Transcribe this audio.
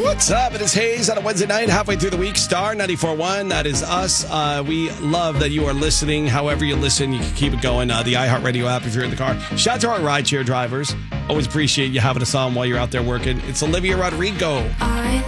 What's up? It is Hayes on a Wednesday night, halfway through the week. Star 94.1. That is us. We love that you are listening. However you listen, you can keep it going. The iHeartRadio app if you're in the car. Shout out to our rideshare drivers. Always appreciate you having us on while you're out there working. It's Olivia Rodrigo. I